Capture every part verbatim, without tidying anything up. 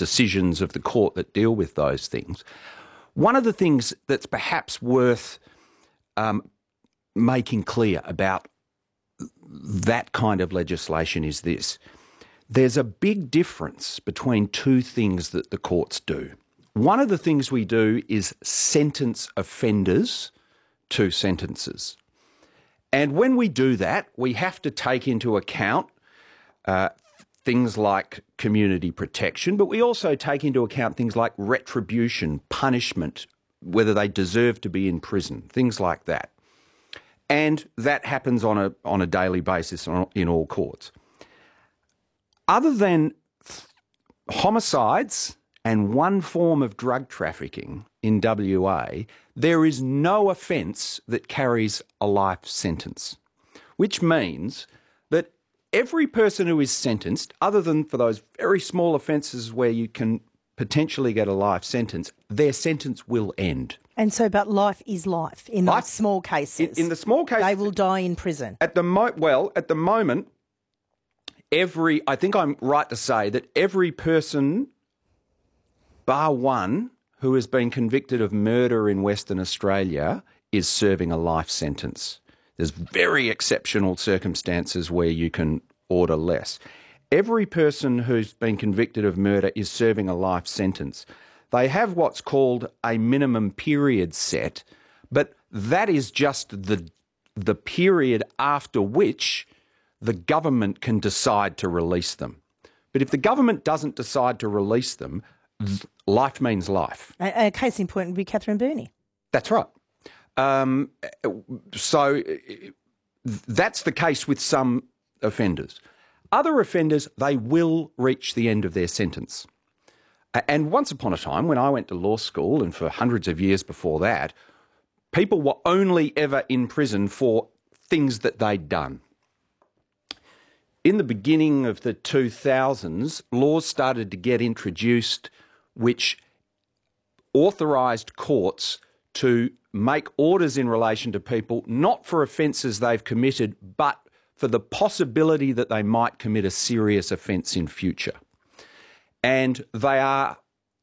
decisions of the court that deal with those things. One of the things that's perhaps worth um, making clear about that kind of legislation is this. There's a big difference between two things that the courts do. One of the things we do is sentence offenders to sentences. And when we do that, we have to take into account uh, things like community protection, but we also take into account things like retribution, punishment, whether they deserve to be in prison, things like that. And that happens on a on a daily basis in all courts. Other than th- homicides and one form of drug trafficking in W A, there is no offence that carries a life sentence, which means that every person who is sentenced, other than for those very small offences where you can potentially get a life sentence, their sentence will end. And so, but life is life in those small cases. In, in the small cases, they will die in prison. At the mo- well, at the moment, every I think I'm right to say that every person, bar one, who has been convicted of murder in Western Australia is serving a life sentence. There's very exceptional circumstances where you can order less. Every person who's been convicted of murder is serving a life sentence. They have what's called a minimum period set, but that is just the, the period after which the government can decide to release them. But if the government doesn't decide to release them, life means life. A, a case in point would be Catherine Burney. That's right. Um, so that's the case with some offenders. Other offenders, they will reach the end of their sentence. And once upon a time, when I went to law school, and for hundreds of years before that, people were only ever in prison for things that they'd done. In the beginning of the two thousands, laws started to get introduced which authorised courts to make orders in relation to people not for offences they've committed, but for the possibility that they might commit a serious offence in future. And they are,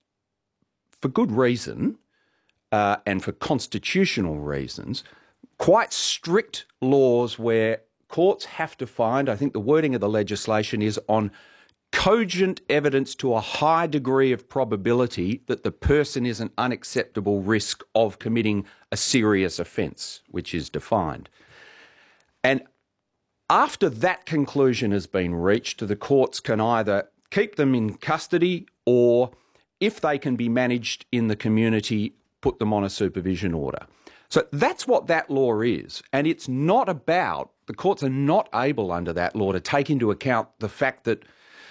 for good reason uh, and for constitutional reasons, quite strict laws where courts have to find, I think the wording of the legislation is on cogent evidence to a high degree of probability that the person is an unacceptable risk of committing a serious offence, which is defined. And after that conclusion has been reached, the courts can either keep them in custody or, if they can be managed in the community, put them on a supervision order. So that's what that law is. And it's not about, the courts are not able under that law to take into account the fact that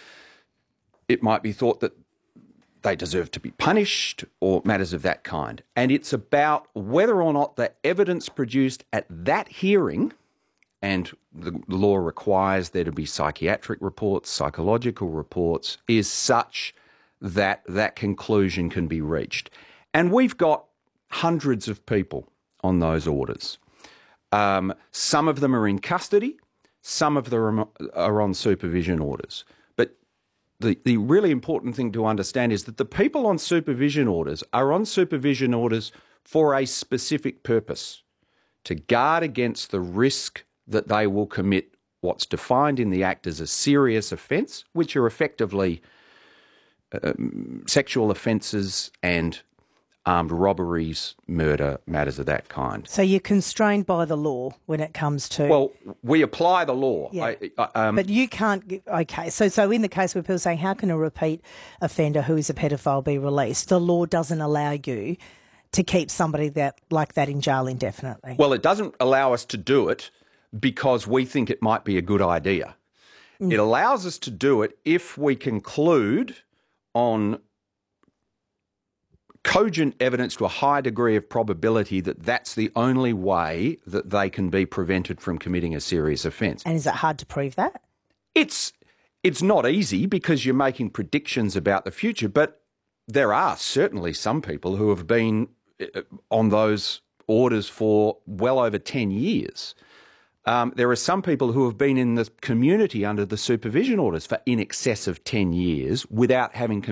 it might be thought that they deserve to be punished or matters of that kind. And it's about whether or not the evidence produced at that hearing, and the law requires there to be psychiatric reports, psychological reports, is such that that conclusion can be reached. And we've got hundreds of people on those orders. Um, some of them are in custody, some of them are on supervision orders. But the, the really important thing to understand is that the people on supervision orders are on supervision orders for a specific purpose, to guard against the risk that they will commit what's defined in the Act as a serious offence, which are effectively um, sexual offences and armed robberies, murder, matters of that kind. So you're constrained by the law when it comes to... Well, we apply the law. Yeah. I, I, um, but you can't... Okay, so so in the case where people are saying, how can a repeat offender who is a pedophile be released? The law doesn't allow you to keep somebody that like that in jail indefinitely. Well, it doesn't allow us to do it because we think it might be a good idea. Mm. It allows us to do it if we conclude on cogent evidence to a high degree of probability that that's the only way that they can be prevented from committing a serious offence. And is it hard to prove that? It's it's not easy because you're making predictions about the future, but there are certainly some people who have been on those orders for well over ten years. Um, there are some people who have been in the community under the supervision orders for in excess of ten years without having